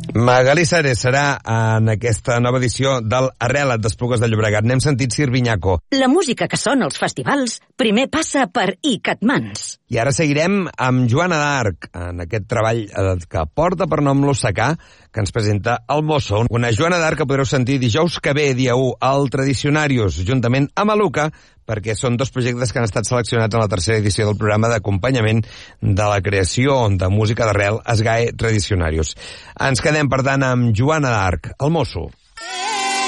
Magalí Sares serà en aquesta nova edició del Arrela't d'Esplugues de Llobregat. N'hem sentit Sirvinyaco. La música que sona als festivals primer passa per Icatmans. I ara seguirem amb Joana d'Arc, en aquest treball que porta per nom L'Ossacà, que ens presenta El Mosso. Una Joana d'Arc que podreu sentir dijous que ve, dia 1, al Tradicionarius, juntament amb Aluca, perquè són dos projectes que han estat seleccionats en la tercera edició del programa d'acompanyament de la creació de música d'arrel SGAE Tradicionarius. Ens quedem, per tant, amb Joana d'Arc, El Mosso.